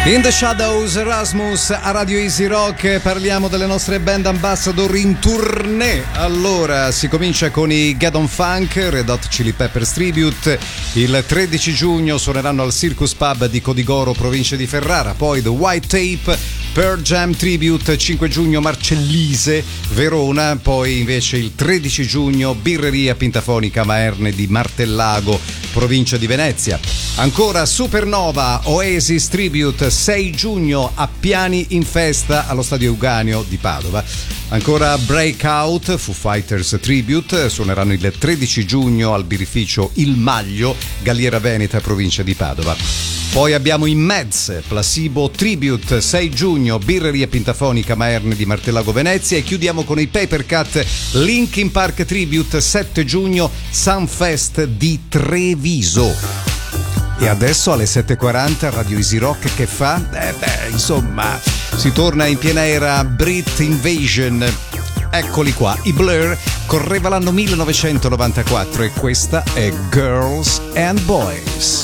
In the Shadows, Erasmus a Radio Easy Rock. Parliamo delle nostre band ambassador in tournée. Allora, si comincia con i Get On Funk, Red Hot Chili Peppers Tribute. Il 13 giugno suoneranno al Circus Pub di Codigoro, provincia di Ferrara. Poi The White Tape, Pearl Jam Tribute, 5 giugno Marcellise, Verona. Poi invece il 13 giugno Birreria Pintafonica Maerne di Martellago, provincia di Venezia. Ancora Supernova, Oasis Tribute, 6 giugno a Piani in Festa allo Stadio Euganeo di Padova. Ancora Breakout, Foo Fighters Tribute, suoneranno il 13 giugno al birrificio Il Maglio, Galliera Veneta, provincia di Padova. Poi abbiamo i Meds, Placebo Tribute, 6 giugno, Birreria Pintafonica Maerne di Martellago Venezia. E chiudiamo con i Papercut, Linkin Park Tribute, 7 giugno, Sunfest di Treviso. E adesso alle 7.40 Radio Easy Rock che fa? Insomma, si torna in piena era Brit Invasion. Eccoli qua, i Blur. Correva l'anno 1994 e questa è Girls and Boys.